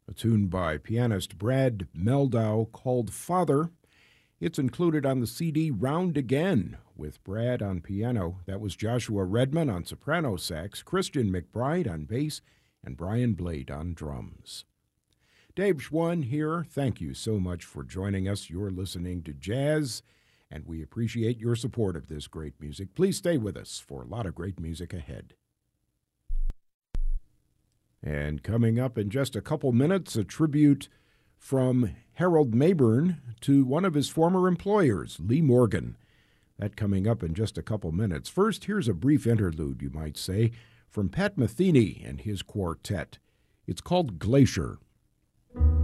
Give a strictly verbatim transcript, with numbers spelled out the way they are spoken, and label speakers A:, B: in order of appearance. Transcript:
A: a tune by pianist Brad Mehldau called Father. It's included on the C D Round Again, with Brad on piano. That was Joshua Redman on soprano sax, Christian McBride on bass, and Brian Blade on drums. Dave Schwann here. Thank you so much for joining us. You're listening to Jazz, and we appreciate your support of this great music. Please stay with us for a lot of great music ahead. And coming up in just a couple minutes, a tribute from Harold Mabern to one of his former employers, Lee Morgan. That coming up in just a couple minutes. First, here's a brief interlude, you might say, from Pat Metheny and his quartet. It's called Glacier.